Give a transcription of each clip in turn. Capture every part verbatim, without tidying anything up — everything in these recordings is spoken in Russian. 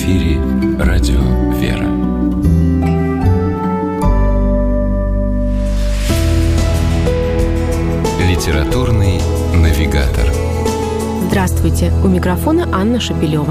эфире радио «Вера». Литературный навигатор. Здравствуйте, у микрофона Анна Шапилева.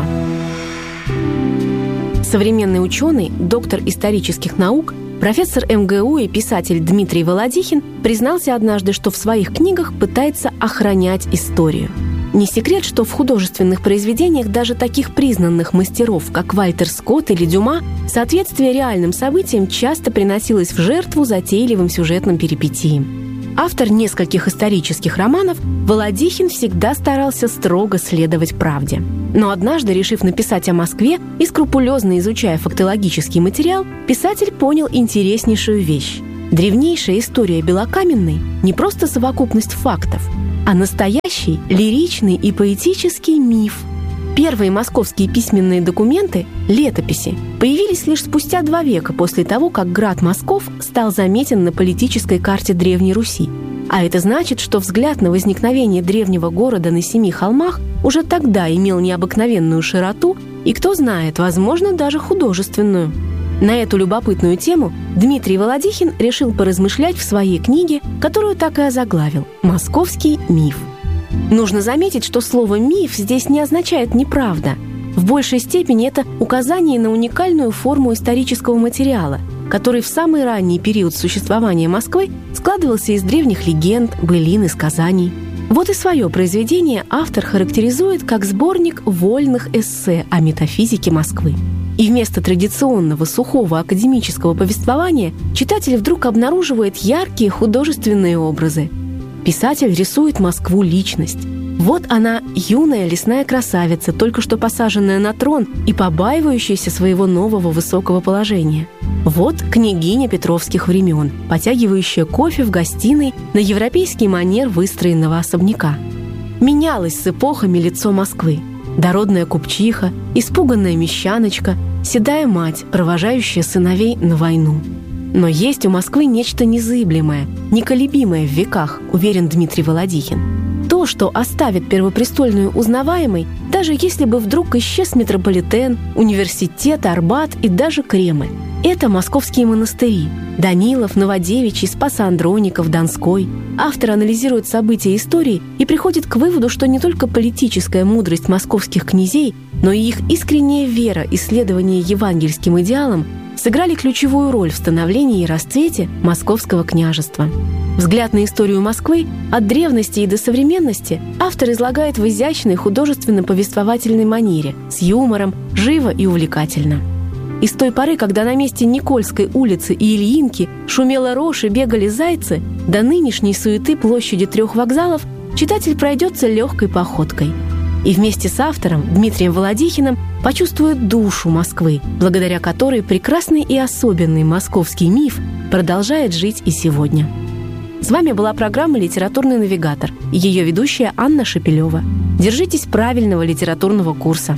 Современный ученый, доктор исторических наук, профессор эм гэ у и писатель Дмитрий Володихин признался однажды, что в своих книгах пытается охранять историю. Не секрет, что в художественных произведениях даже таких признанных мастеров, как Вальтер Скотт или Дюма, соответствие реальным событиям часто приносилось в жертву затейливым сюжетным перипетиям. Автор нескольких исторических романов, Володихин всегда старался строго следовать правде. Но однажды, решив написать о Москве и скрупулезно изучая фактологический материал, писатель понял интереснейшую вещь. Древнейшая история Белокаменной не просто совокупность фактов, а настоящий лиричный и поэтический миф. Первые московские письменные документы, летописи, появились лишь спустя два века после того, как град Москов стал заметен на политической карте Древней Руси. А это значит, что взгляд на возникновение древнего города на семи холмах уже тогда имел необыкновенную широту и, кто знает, возможно, даже художественную. На эту любопытную тему Дмитрий Володихин решил поразмышлять в своей книге, которую так и озаглавил «Московский миф». Нужно заметить, что слово «миф» здесь не означает «неправда». В большей степени это указание на уникальную форму исторического материала, который в самый ранний период существования Москвы складывался из древних легенд, былин и сказаний. Вот и свое произведение автор характеризует как сборник вольных эссе о метафизике Москвы. И вместо традиционного сухого академического повествования читатель вдруг обнаруживает яркие художественные образы. Писатель рисует Москву личность. Вот она, юная лесная красавица, только что посаженная на трон и побаивающаяся своего нового высокого положения. Вот княгиня петровских времен, потягивающая кофе в гостиной на европейский манер выстроенного особняка. Менялось с эпохами лицо Москвы. Дородная купчиха, испуганная мещаночка, седая мать, провожающая сыновей на войну. Но есть у Москвы нечто незыблемое, неколебимое в веках, уверен Дмитрий Володихин. То, что оставит Первопрестольную узнаваемой, даже если бы вдруг исчез метрополитен, университет, Арбат и даже Кремль. Это московские монастыри – Данилов, Новодевичий, Спасо-Андроников, Донской. Автор анализирует события истории и приходит к выводу, что не только политическая мудрость московских князей, но и их искренняя вера и следование евангельским идеалам сыграли ключевую роль в становлении и расцвете Московского княжества. Взгляд на историю Москвы от древности и до современности автор излагает в изящной художественно-повествовательной манере, с юмором, живо и увлекательно. И с той поры, когда на месте Никольской улицы и Ильинки шумела рожь и бегали зайцы, до нынешней суеты площади трех вокзалов читатель пройдется легкой походкой. И вместе с автором Дмитрием Володихиным почувствует душу Москвы, благодаря которой прекрасный и особенный московский миф продолжает жить и сегодня. С вами была программа «Литературный навигатор» и ее ведущая Анна Шапилева. Держитесь правильного литературного курса.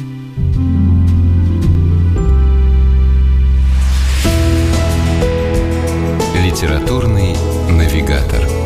Литературный навигатор.